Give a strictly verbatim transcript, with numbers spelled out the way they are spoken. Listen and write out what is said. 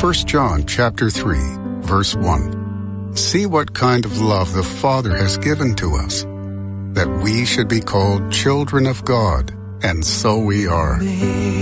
First John chapter three, verse one. See what kind of love the Father has given to us, that we should be called children of God, and so we are.